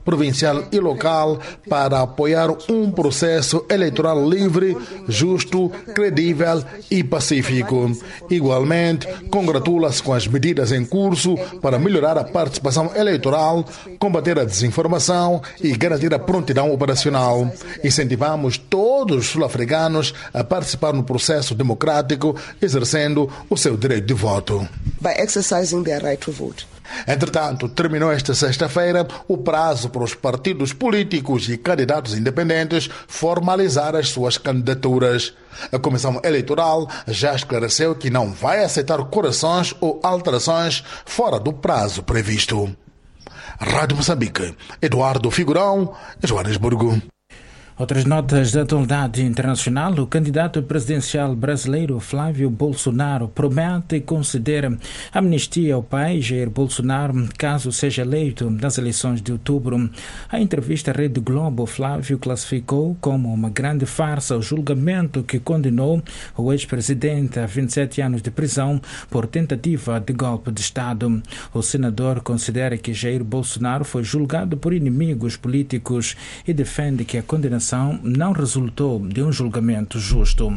provincial e local para apoiar um processo eleitoral livre, justo, credível e pacífico. Igualmente, congratula-se com as medidas em curso para melhorar a participação eleitoral, combater a desinformação e garantir a prontidão operacional. Incentivamos todos os sul-africanos a participar no processo democrático, exercendo o seu direito de voto. By exercising their right to vote. Entretanto, terminou esta sexta-feira o prazo para os partidos políticos e candidatos independentes formalizar as suas candidaturas. A Comissão Eleitoral já esclareceu que não vai aceitar correções ou alterações fora do prazo previsto. Rádio Moçambique, Eduardo Figurão, Joanesburgo. Outras notas da atualidade internacional. O candidato presidencial brasileiro Flávio Bolsonaro promete conceder amnistia ao pai Jair Bolsonaro caso seja eleito nas eleições de outubro. A entrevista à Rede Globo, Flávio classificou como uma grande farsa o julgamento que condenou o ex-presidente a 27 anos de prisão por tentativa de golpe de Estado. O senador considera que Jair Bolsonaro foi julgado por inimigos políticos e defende que a condenação não resultou de um julgamento justo.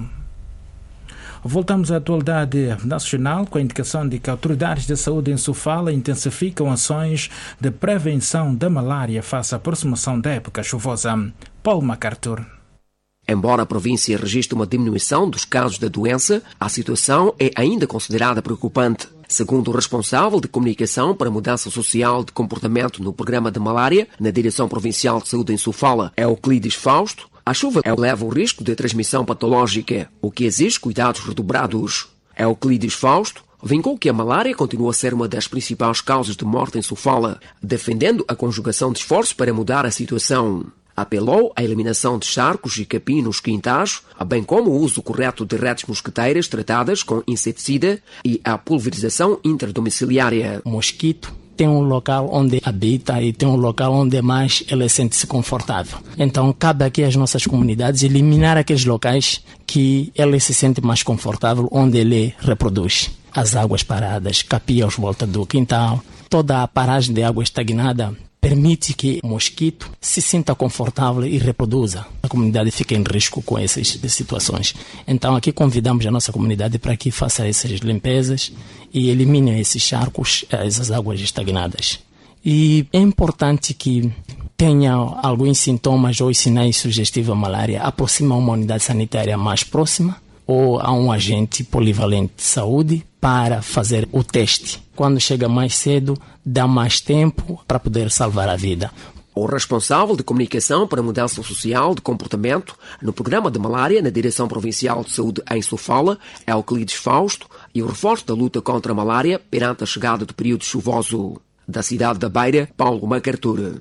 Voltamos à atualidade nacional com a indicação de que autoridades de saúde em Sofala intensificam ações de prevenção da malária face à aproximação da época chuvosa. Paulo MacArthur. Embora a província registre uma diminuição dos casos da doença, a situação é ainda considerada preocupante. Segundo o responsável de comunicação para a mudança social de comportamento no programa de malária, na Direção Provincial de Saúde em Sofala, Euclides Fausto, a chuva eleva o risco de transmissão patológica, o que exige cuidados redobrados. Euclides Fausto vincou que a malária continua a ser uma das principais causas de morte em Sofala, defendendo a conjugação de esforços para mudar a situação. Apelou à eliminação de charcos e capim nos quintais, bem como o uso correto de redes mosquiteiras tratadas com inseticida e a pulverização interdomiciliária. O mosquito tem um local onde habita e tem um local onde mais ele sente-se confortável. Então, cabe aqui às nossas comunidades eliminar aqueles locais que ele se sente mais confortável, onde ele reproduz. As águas paradas, capias volta do quintal, toda a paragem de água estagnada permite que o mosquito se sinta confortável e reproduza. A comunidade fica em risco com essas situações. Então aqui convidamos a nossa comunidade para que faça essas limpezas e elimine esses charcos, essas águas estagnadas. E é importante que tenha alguns sintomas ou sinais sugestivos à malária, aproxima uma unidade sanitária mais próxima ou a um agente polivalente de saúde para fazer o teste. Quando chega mais cedo, dá mais tempo para poder salvar a vida. O responsável de comunicação para a mudança social de comportamento no programa de malária na Direção Provincial de Saúde em Sofala, Euclides Fausto, e o reforço da luta contra a malária perante a chegada do período chuvoso. Da cidade da Beira, Paulo MacArthur.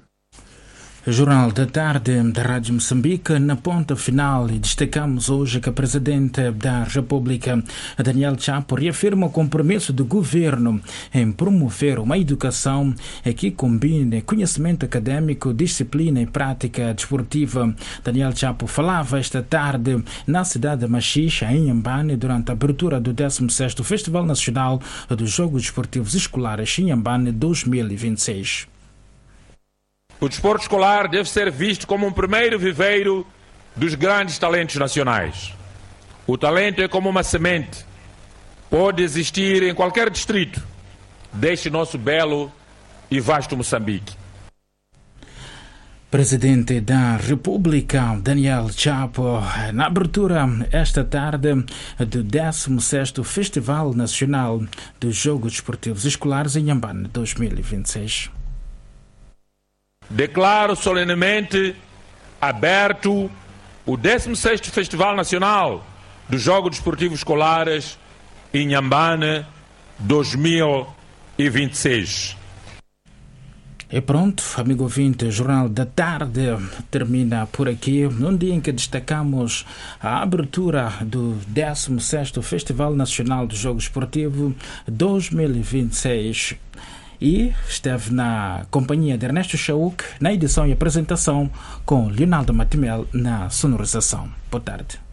Jornal da Tarde da Rádio Moçambique, na ponta final, e destacamos hoje que a Presidente da República, Daniel Chapo, reafirma o compromisso do governo em promover uma educação que combine conhecimento académico, disciplina e prática desportiva. Daniel Chapo falava esta tarde na cidade de Machixe, em Inhambane, durante a abertura do 16º Festival Nacional dos Jogos Desportivos Escolares Inhambane 2026. O desporto escolar deve ser visto como um primeiro viveiro dos grandes talentos nacionais. O talento é como uma semente. Pode existir em qualquer distrito deste nosso belo e vasto Moçambique. Presidente da República, Daniel Chapo, na abertura esta tarde do 16º Festival Nacional dos Jogos Desportivos Escolares em Inhambane 2026. Declaro solenemente aberto o 16º Festival Nacional dos Jogos Desportivos Escolares em Inhambane 2026. E pronto, amigo ouvinte, o Jornal da Tarde termina por aqui, num dia em que destacamos a abertura do 16º Festival Nacional dos Jogos Desportivos 2026. E esteve na companhia de Ernesto Chauk na edição e apresentação, com Leonardo Matimel na sonorização. Boa tarde.